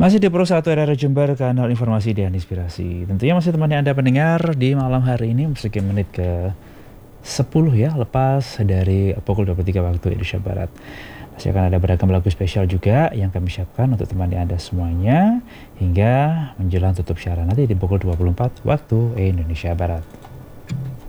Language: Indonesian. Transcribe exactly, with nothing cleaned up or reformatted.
Masih di Pro satu R R Jember, kanal informasi dan inspirasi. Tentunya masih temani Anda pendengar di malam hari ini, memasuki menit ke sepuluh ya, lepas dari pukul dua puluh tiga waktu Indonesia Barat. Masih akan ada beragam lagu spesial juga yang kami siapkan untuk temani Anda semuanya hingga menjelang tutup siaran nanti di pukul dua puluh empat waktu Indonesia Barat.